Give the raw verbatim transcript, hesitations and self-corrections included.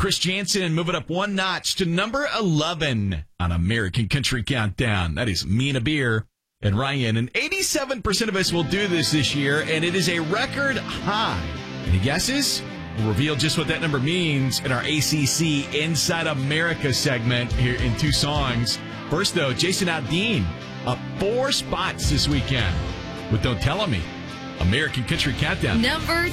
Chris Jansen moving up one notch to number eleven on American Country Countdown. That is Mina Beer and Ryan. And eighty-seven percent of us will do this this year, and it is a record high. Any guesses? We'll reveal just what that number means in our A C C Inside America segment here in two songs. First, though, Jason Aldean up four spots this weekend with Don't Tell Me. American Country Countdown. Number